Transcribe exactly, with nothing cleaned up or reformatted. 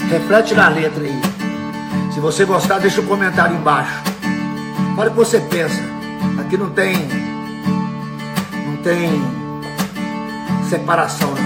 Reflete na letra aí. Se você gostar, deixa um comentário embaixo. Fala o que você pensa. Aqui não tem Não tem separação, não.